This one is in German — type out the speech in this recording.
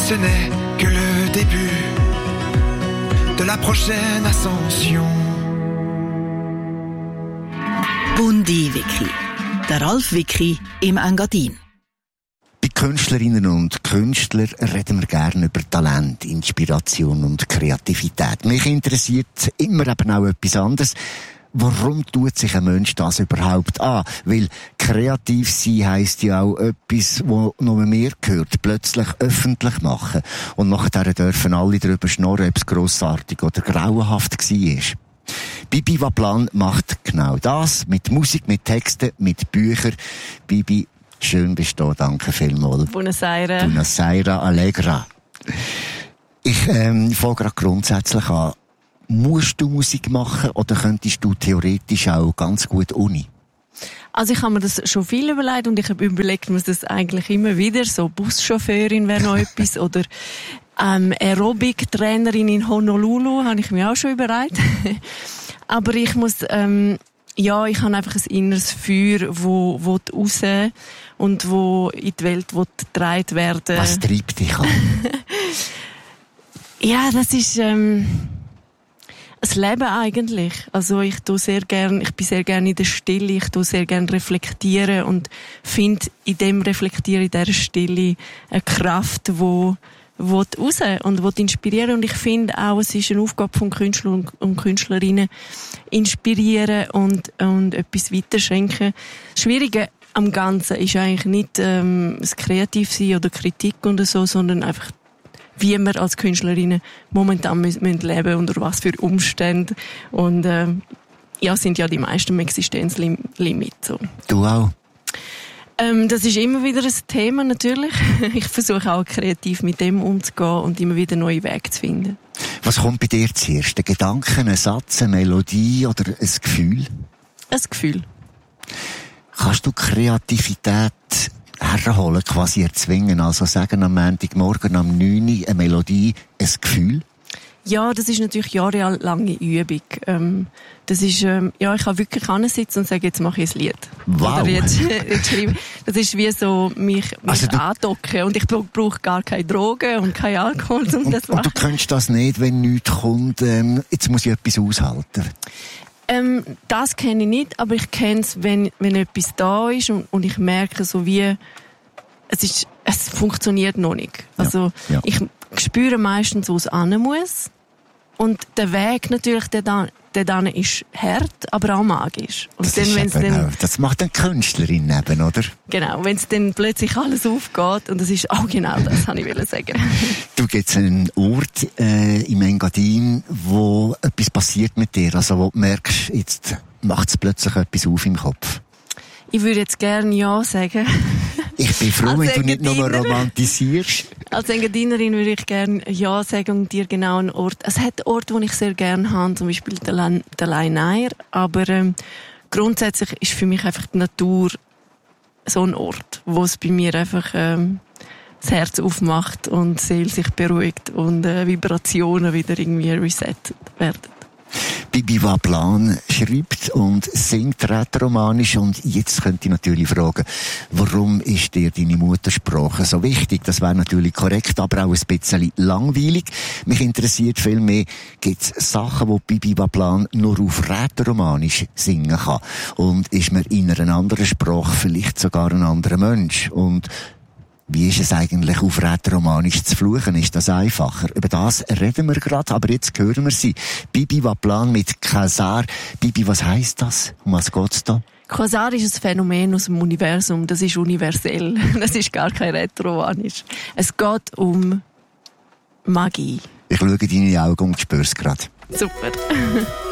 ce n'est que le début de la prochaine Ascension. Bundi-Wiki. Der Ralf Wiki im Engadin. Bei Künstlerinnen und Künstlern reden wir gerne über Talent, Inspiration und Kreativität. Mich interessiert immer eben auch etwas anderes. Warum tut sich ein Mensch das überhaupt an? Weil kreativ sein heisst ja auch etwas, wo nur mehr gehört, plötzlich öffentlich machen. Und nachher dürfen alle darüber schnurren, ob es grossartig oder grauenhaft war. Bibi Waplan macht genau das. Mit Musik, mit Texten, mit Büchern. Bibi, schön bist du da. Danke vielmals. Buonasera. Buonasera, Allegra. Ich fange gerade grundsätzlich an. Musst du Musik machen oder könntest du theoretisch auch ganz gut Uni? Also ich habe mir das schon viel überlegt und ich habe überlegt, muss das eigentlich immer wieder, so Buschauffeurin wäre noch etwas oder Aerobic-Trainerin in Honolulu, habe ich mir auch schon überlegt. Aber ich muss, ich habe einfach ein inneres Feuer, wo raus und wo in die Welt getragen werden. Was treibt dich an? Ja, das ist das Leben eigentlich. Also ich bin sehr gerne in der Stille, ich tue sehr gerne reflektieren und finde in dem Reflektieren, in dieser Stille eine Kraft, die raus und inspirieren. Und ich finde auch, es ist eine Aufgabe von Künstlern und Künstlerinnen, inspirieren und etwas weiterschenken. Das Schwierige am Ganzen ist eigentlich nicht das Kreativsein oder Kritik oder so, sondern einfach wie wir als Künstlerinnen momentan müssen leben, unter was für Umständen. Und sind ja die meisten Existenzlimit. So. Du auch? Das ist immer wieder ein Thema, natürlich. Ich versuche auch kreativ mit dem umzugehen und immer wieder neue Wege zu finden. Was kommt bei dir zuerst? Ein Gedanke, ein Satz, eine Melodie oder ein Gefühl? Ein Gefühl. Kannst du Kreativität herholen, quasi erzwingen? Also sagen am Montagmorgen am 9 Uhr eine Melodie, ein Gefühl? Ja, das ist natürlich jahrelange Übung. Das ist, ich kann wirklich hinsitzen und sagen, jetzt mache ich ein Lied. Wow. Oder jetzt schreiben. Das ist wie so, mich andocken. Und ich brauche gar keine Drogen und keinen Alkohol, um das zu machen. Und du kennst das nicht, wenn nichts kommt, jetzt muss ich etwas aushalten? Das kenne ich nicht, aber ich kenne es, wenn etwas da ist und ich merke so wie, es funktioniert noch nicht. Also, ich spüre meistens, wo es hin muss. Und der Weg natürlich, der dann ist hart, aber auch magisch. Und das macht eine Künstlerin eben, oder? Genau, wenn es dann plötzlich alles aufgeht und das ist auch genau das, wollte ich sagen. Du gibst einen Ort im Engadin, wo etwas passiert mit dir, also wo du merkst, jetzt macht es plötzlich etwas auf im Kopf. Ich würde jetzt gerne Ja sagen. Ich bin froh, wenn du nicht nur romantisierst. Als Engadinerin würde ich gerne Ja sagen und dir genau einen Ort. Es hat Orte, die ich sehr gerne habe, zum Beispiel der Leinair, aber grundsätzlich ist für mich einfach die Natur so ein Ort, wo es bei mir einfach das Herz aufmacht und die Seele sich beruhigt und Vibrationen wieder irgendwie resettet werden. Bibi Waplan schreibt und singt rätoromanisch und jetzt könnte ich natürlich fragen, warum ist dir deine Muttersprache so wichtig? Das wäre natürlich korrekt, aber auch ein bisschen langweilig. Mich interessiert viel mehr, gibt es Sachen, die Bibi Waplan nur auf rätoromanisch singen kann? Und ist man in einer anderen Sprache vielleicht sogar ein anderer Mensch? Und wie ist es eigentlich, auf rätoromanisch zu fluchen? Ist das einfacher? Über das reden wir gerade, aber jetzt hören wir sie. Bibi Waplan mit Quasar. Bibi, was heisst das? Um was geht's da? Quasar ist ein Phänomen aus dem Universum. Das ist universell. Das ist gar kein rätoromanisch. Es geht um Magie. Ich schaue in deine Augen und spür's gerade. Super.